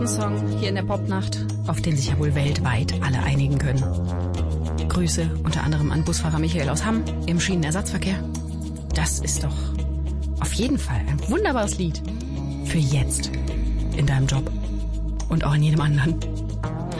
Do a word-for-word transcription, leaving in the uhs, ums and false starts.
Ein Song hier in der Popnacht, auf den sich ja wohl weltweit alle einigen können. Grüße unter anderem an Busfahrer Michael aus Hamm im Schienenersatzverkehr. Das ist doch auf jeden Fall ein wunderbares Lied für jetzt in deinem Job und auch in jedem anderen.